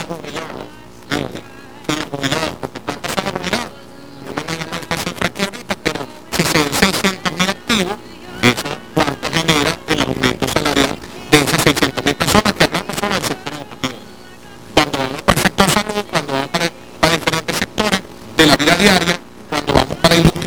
jubilados, son los jubilados, porque ¿cuántos son los jubilados? No me imagino esta cifra aquí ahorita, pero si son 600.000 activos, eso cuánto genera el aumento salarial de esas 600.000 personas que hablamos solo del sector educativo. Cuando vamos para el sector salud, cuando vamos para diferentes sectores de la vida diaria,